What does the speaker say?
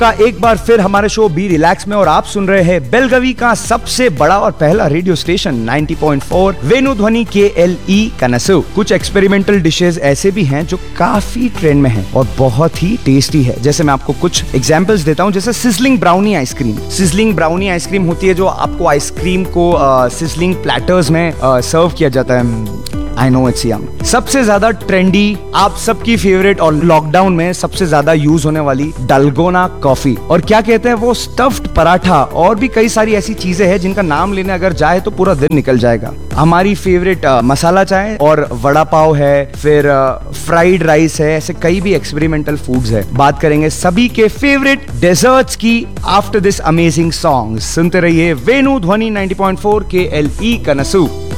का एक बार फिर हमारे शो बी रिलैक्स में, और आप सुन रहे हैं बेलगवी का सबसे बड़ा और पहला रेडियो स्टेशन 90.4 वेणु ध्वनि KLE कनसु। कुछ एक्सपेरिमेंटल डिशेस ऐसे भी हैं जो काफी ट्रेंड में हैं और बहुत ही टेस्टी है। जैसे मैं आपको कुछ एग्जांपल्स देता हूं, जैसे sizzling brownie ice cream. Sizzling brownie ice cream होती है जो आपको आइसक्रीम को सिजलिंग प्लेटर्स में सर्व किया जाता है। I know it's young। सबसे ज्यादा ट्रेंडी, आप सबकी फेवरेट और लॉकडाउन में सबसे ज्यादा यूज होने वाली डलगोना कॉफी, और क्या कहते हैं वो स्टफ्ड पराठा, और भी कई सारी ऐसी चीजें हैं जिनका नाम लेने अगर जाए तो पूरा दिन निकल जाएगा। हमारी फेवरेट मसाला चाय और वड़ा पाव है, फिर फ्राइड राइस है, ऐसे कई भी एक्सपेरिमेंटल फूड्स है। बात करेंगे सभी के फेवरेट डेजर्ट्स की आफ्टर दिस अमेजिंग सॉन्ग। सुनते रहिए वेणु ध्वनि 90.4 KLE कनसु।